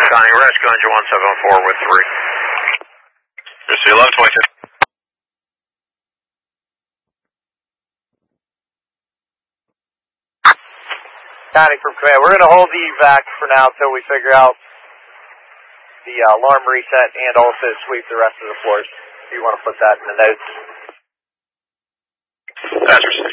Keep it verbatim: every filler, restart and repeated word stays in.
Connie, rescue engine one seven four with three. Rescue eleven twenty-two. Connie from command, we're going to hold the evac for now until we figure out the uh, alarm reset and also sweep the rest of the floors. If you want to put that in the notes. That's received.